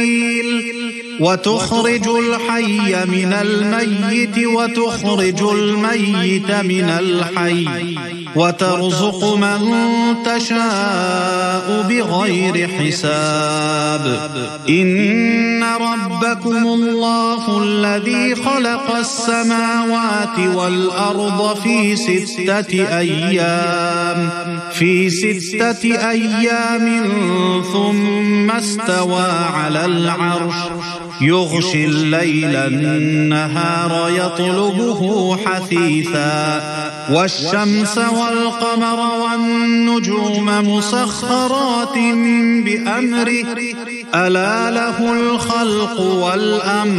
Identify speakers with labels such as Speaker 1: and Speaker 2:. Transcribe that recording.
Speaker 1: وتخرج الحي من الميت وتخرج الميت من الحي وترزق من تشاء بغير حساب إن ربكم الله الذي خلق السماوات والأرض في ستة أيام ثم استوى على العرش يغشي الليل النهار يطلبه حثيثا والشمس والقمر والنجوم مسخرات بأمره ألا له الخلق والأمر